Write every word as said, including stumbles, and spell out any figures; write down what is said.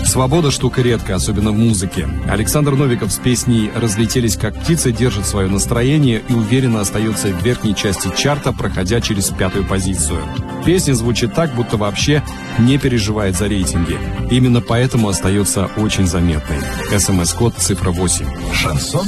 Свобода штука редкая, особенно в музыке. Александр Новиков с песней «Разлетелись как птицы» держит свое настроение и уверенно остается в верхней части чарта, проходя через пятую позицию. Песня звучит так, будто вообще не переживает за рейтинги. Именно поэтому остается очень заметной. СМС-код цифра восемь. Шансон